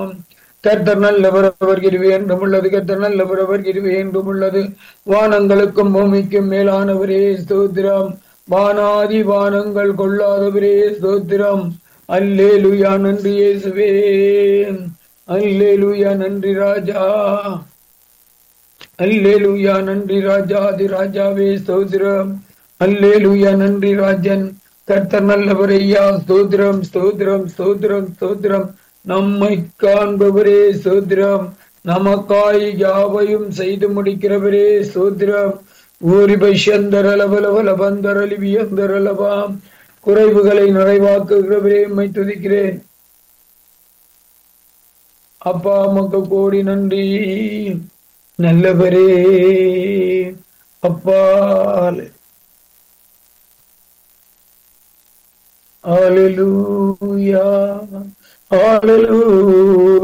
கர்த்தர் நல்லவர், அவர் கிருபை என்றும் உள்ளது. கர்த்தர் நல்லவர், அவர் கிருபை என்றும் உள்ளது. வானங்களுக்கும் பூமிக்கும் மேலானவரே ஸ்தோத்திரம். வானாதி வானங்கள் கொள்ளாதவரே ஸ்தோத்திரம். அல்லேலூயா, நன்றி இயேசுவே. அல்லேலூயா, நன்றி ராஜா. அல்லேலூயா, நன்றி ராஜாதி ராஜாவே ஸ்தோத்திரம். அல்லேலூயா, நன்றி ராஜன். கர்த்தர் நல்லவர் ஐயா, ஸ்தோத்திரம் ஸ்தோத்திரம் ஸ்தோத்திரம் ஸ்தோத்திரம். நம்மை காண்பவரே ஸ்தோத்திரம். நமக்காய் யாவையும் செய்து முடிக்கிறவரே ஸ்தோத்திரம். ஊரிபை சந்தரலவலவல பந்தரலிவியந்தரலவாம். குறைவுகளை நிறைவாக்குகிறவரே உம்மை துதிக்கிறேன் அப்பா. உமக்கு கோடி நன்றி நல்லவரே அப்பா. ஹalleluya, ஹalleluya.